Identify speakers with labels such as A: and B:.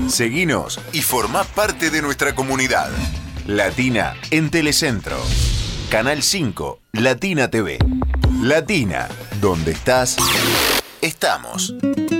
A: Seguinos y formá parte de nuestra comunidad. Latina en Telecentro. Canal 5, Latina TV. Latina, donde estás, estamos.